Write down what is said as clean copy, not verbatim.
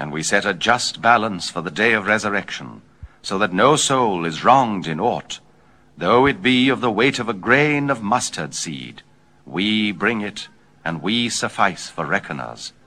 and we set a just balance for the day of resurrection, so that no soul is wronged in aught, though it be of the weight of a grain of mustard seed. We bring it, and we suffice for reckoners.